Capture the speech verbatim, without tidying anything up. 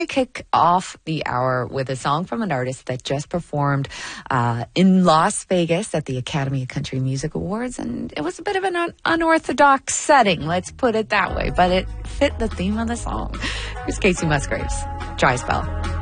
kick off the hour with a song from an artist that just performed uh, in Las Vegas at the Academy of Country Music Awards, and it was a bit of an un- unorthodox setting, let's put it that way, but it fit the theme of the song. Here's Casey Musgraves, Dry Spell.